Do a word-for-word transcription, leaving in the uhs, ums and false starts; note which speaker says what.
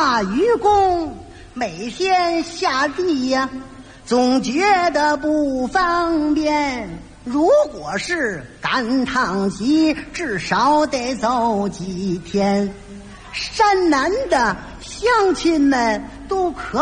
Speaker 1: 大愚公每天下地呀，总觉得不方便。如果是赶趟集，至少得走几天。山南的乡亲们都可